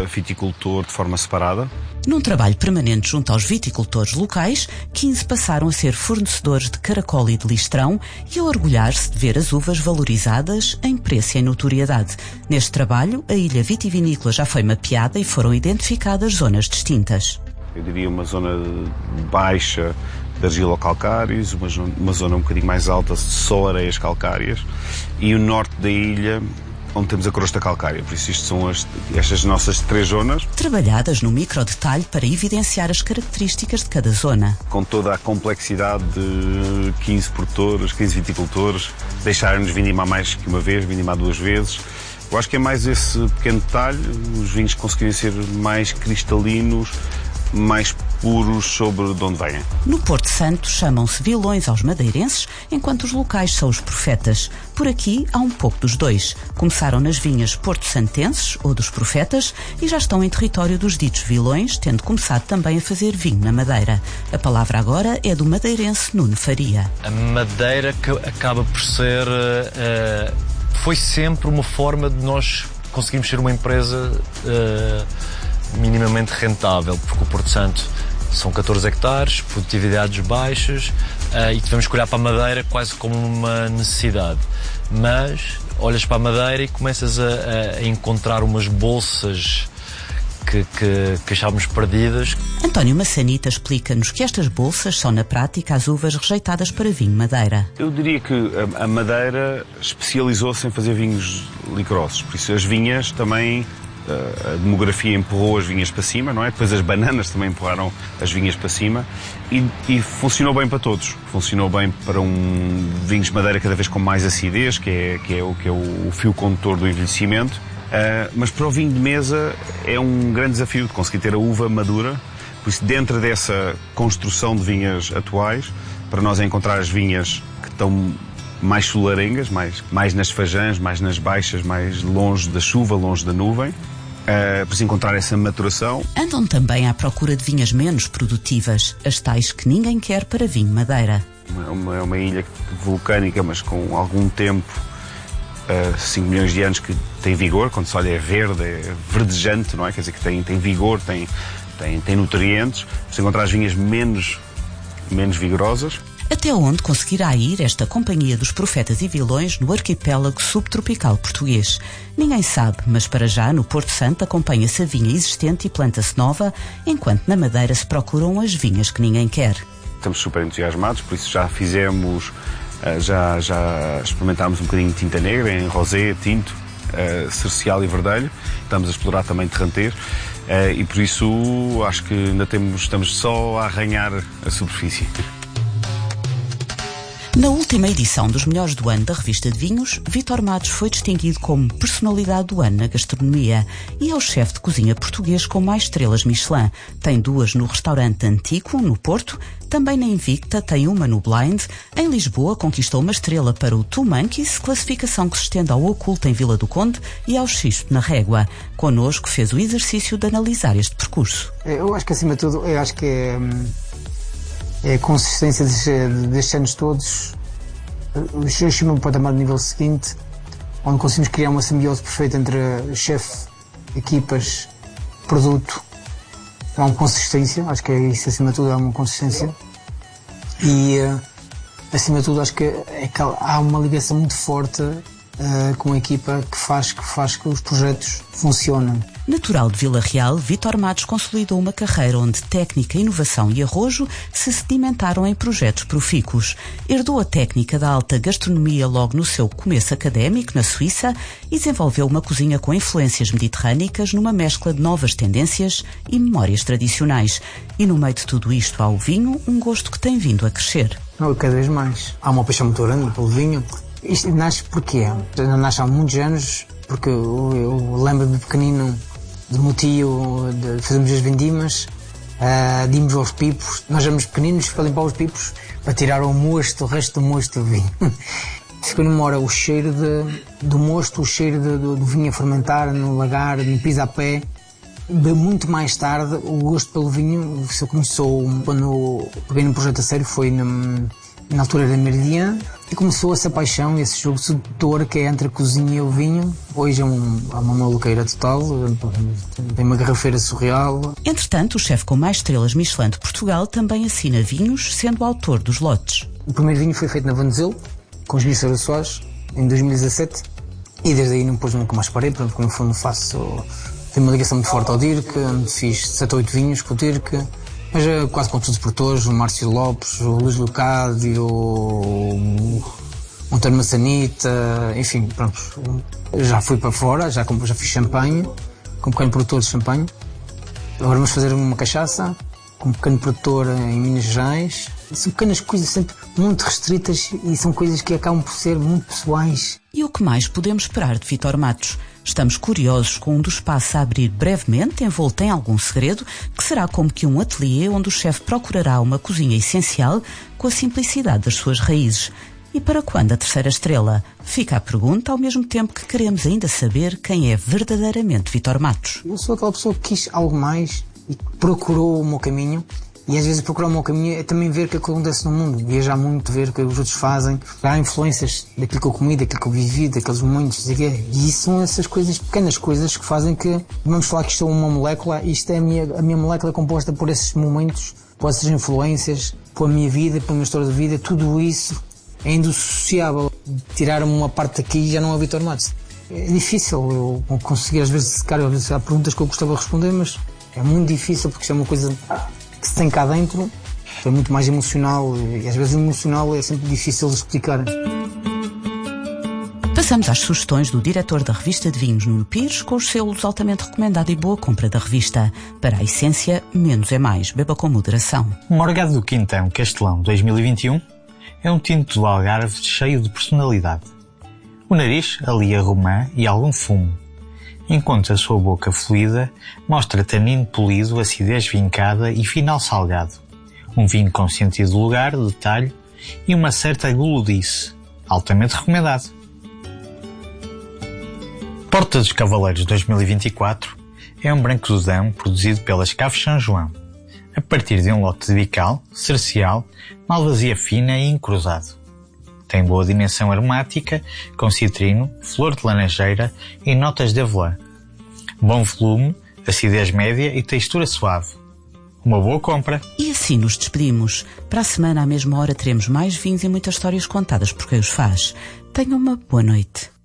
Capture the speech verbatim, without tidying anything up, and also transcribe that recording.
cada viticultor de forma separada. Num trabalho permanente junto aos viticultores locais, quinze passaram a ser fornecedores de caracol e de listrão e a orgulhar-se de ver as uvas valorizadas em preço e em notoriedade. Neste trabalho, a ilha vitivinícola já foi mapeada e foram identificadas zonas distintas. Eu diria uma zona baixa de argilocalcários, uma, uma zona um bocadinho mais alta de só areias calcárias e o norte da ilha, onde temos a crosta calcária. Por isso isto são as, estas nossas três zonas. Trabalhadas no microdetalhe para evidenciar as características de cada zona. Com toda a complexidade de quinze produtores, quinze viticultores, deixarem-nos vindimar mais que uma vez, vindimar duas vezes. Eu acho que é mais esse pequeno detalhe, os vinhos conseguirem ser mais cristalinos, mais puros sobre de onde vêm. No Porto Santo chamam-se vilões aos madeirenses, enquanto os locais são os profetas. Por aqui há um pouco dos dois. Começaram nas vinhas porto-santenses, ou dos profetas, e já estão em território dos ditos vilões, tendo começado também a fazer vinho na Madeira. A palavra agora é do madeirense Nuno Faria. A Madeira que acaba por ser... Uh, foi sempre uma forma de nós conseguirmos ser uma empresa... Uh, minimamente rentável, porque o Porto Santo são catorze hectares, produtividades baixas uh, e tivemos que olhar para a Madeira quase como uma necessidade. Mas olhas para a Madeira e começas a, a encontrar umas bolsas que, que, que achávamos perdidas. António Massanita explica-nos que estas bolsas são, na prática, as uvas rejeitadas para vinho Madeira. Eu diria que a, a Madeira especializou-se em fazer vinhos licorosos, por isso as vinhas também... A demografia empurrou as vinhas para cima, não é? Depois as bananas também empurraram as vinhas para cima e, e funcionou bem para todos. Funcionou bem para um vinhos de madeira cada vez com mais acidez, que é, que é, o, que é o fio condutor do envelhecimento. Uh, mas para o vinho de mesa é um grande desafio de conseguir ter a uva madura. Por isso, dentro dessa construção de vinhas atuais, para nós é encontrar as vinhas que estão mais solarengas, mais, mais nas fajãs, mais nas baixas, mais longe da chuva, longe da nuvem. Uh, para se encontrar essa maturação. Andam também à procura de vinhas menos produtivas, as tais que ninguém quer para vinho Madeira. É uma, uma ilha vulcânica, mas com algum tempo, uh, cinco milhões de anos, que tem vigor, quando se olha é verde, é verdejante, não é? Quer dizer que tem, tem vigor, tem, tem, tem nutrientes. Para se encontrar as vinhas menos, menos vigorosas. Até onde conseguirá ir esta companhia dos profetas e vilões no arquipélago subtropical português? Ninguém sabe, mas para já no Porto Santo acompanha-se a vinha existente e planta-se nova, enquanto na Madeira se procuram as vinhas que ninguém quer. Estamos super entusiasmados, por isso já fizemos, já, já experimentámos um bocadinho de tinta negra em rosé, tinto, cercial e verdelho. Estamos a explorar também terrantês e por isso acho que ainda temos, estamos só a arranhar a superfície. Na última edição dos Melhores do Ano da revista de vinhos, Vítor Matos foi distinguido como personalidade do ano na gastronomia e é o chefe de cozinha português com mais estrelas Michelin. Tem duas no restaurante Antico, no Porto, também na Invicta, tem uma no Blind. Em Lisboa conquistou uma estrela para o Two Monkeys, classificação que se estende ao Oculto em Vila do Conde e ao Xisto na Régua. Connosco fez o exercício de analisar este percurso. Eu acho que acima de tudo, eu acho que é... É a consistência destes, destes anos todos. Eu chamo-me para patamar do nível seguinte, onde conseguimos criar uma simbiose perfeita entre chefe, equipas, produto. Há uma consistência, acho que é isso, acima de tudo, há uma consistência. E, acima de tudo, acho que, é que há uma ligação muito forte uh, com a equipa que faz, que faz que os projetos funcionem. Natural de Vila Real, Vítor Matos consolidou uma carreira onde técnica, inovação e arrojo se sedimentaram em projetos profícuos. Herdou a técnica da alta gastronomia logo no seu começo académico, na Suíça, e desenvolveu uma cozinha com influências mediterrânicas numa mescla de novas tendências e memórias tradicionais. E no meio de tudo isto há o vinho, um gosto que tem vindo a crescer. Não, cada vez mais. Há uma paixão muito grande pelo vinho. Isto nasce porquê? Nasce há muitos anos, porque eu, eu lembro-me de pequenino do meu tio, de fazermos as vindimas, uh, de irmos aos pipos. Nós éramos pequeninos para limpar os pipos, para tirar o mosto, o resto do mosto do vinho. Ficou numa hora o cheiro de, do mosto, o cheiro de, do, do vinho a fermentar no lagar, no pisapé. De muito mais tarde, o gosto pelo vinho se começou, quando peguei num projeto a sério, foi no, Na altura era Meridian e começou essa paixão, esse jogo sedutor que é entre a cozinha e o vinho. Hoje é, um, é uma maluqueira total, tem uma garrafeira surreal. Entretanto, o chefe com mais estrelas Michelin de Portugal também assina vinhos, sendo o autor dos lotes. O primeiro vinho foi feito na Vanzelo, com os Ministros Soares, em dois mil e dezassete, e desde aí depois nunca mais parei, porque no fundo faço, tenho uma ligação muito forte ao Dirk, fiz sete ou oito vinhos com o Dirk, mas quase com todos os produtores, o Márcio Lopes, o Luís Lucádio, o Monteiro Massanita, enfim, pronto. Já fui para fora, já, já fiz champanhe, com um pequeno produtor de champanhe. Agora vamos fazer uma cachaça, com um pequeno produtor em Minas Gerais. São pequenas coisas sempre muito restritas e são coisas que acabam por ser muito pessoais. E o que mais podemos esperar de Vítor Matos? Estamos curiosos com um dos espaços a abrir brevemente, envolto em algum segredo, que será como que um ateliê onde o chefe procurará uma cozinha essencial com a simplicidade das suas raízes. E para quando a terceira estrela? Fica a pergunta, ao mesmo tempo que queremos ainda saber quem é verdadeiramente Vítor Matos. Eu sou aquela pessoa que quis algo mais e procurou o meu caminho. E às vezes procurar o meu caminho é também ver o que acontece no mundo, viajar muito, ver o que os outros fazem. Há influências daquilo que eu comi, daquilo que eu vivi, daqueles momentos, e isso são essas coisas, pequenas coisas que fazem que, vamos falar que isto é uma molécula, isto é a minha, a minha molécula composta por esses momentos, por essas influências, por a minha vida, pela minha história de vida, tudo isso é indissociável. Tirar-me uma parte daqui e já não é Vítor Matos. É difícil eu conseguir, às vezes, secar, às vezes há perguntas que eu gostava de responder, mas é muito difícil porque isto é uma coisa que se tem cá dentro, é muito mais emocional e às vezes emocional é sempre difícil de explicar. Passamos às sugestões do diretor da revista de vinhos, Nuno Pires, com os selos altamente recomendado e boa compra da revista. Para a essência, menos é mais. Beba com moderação. Morgado do Quintão Castelão dois mil e vinte e um é um tinto do Algarve cheio de personalidade. O nariz alia romã e algum fumo, enquanto a sua boca fluida mostra tanino polido, acidez vincada e final salgado. Um vinho com sentido de lugar, detalhe e uma certa gulodice, altamente recomendado. Porta dos Cavaleiros dois mil e vinte e quatro é um branco do Dão produzido pelas Caves São João, a partir de um lote de bical, cercial, malvasia fina e encruzado. Tem boa dimensão aromática, com citrino, flor de laranjeira e notas de avelã. Bom volume, acidez média e textura suave. Uma boa compra. E assim nos despedimos. Para a semana, à mesma hora, teremos mais vinhos e muitas histórias contadas por quem os faz. Tenham uma boa noite.